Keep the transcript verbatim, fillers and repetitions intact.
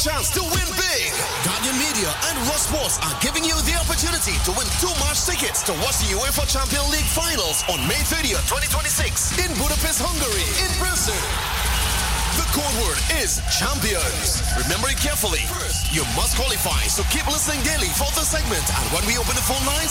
chance to win big. Guardian Media and Raw Sports are giving you the opportunity to win two March tickets to watch the UEFA Champions League finals on May thirtieth, twenty twenty-six in Budapest, Hungary, in person. The code word is champions. Remember it carefully. First, you must qualify, so keep listening daily for the segment. And when we open the phone lines,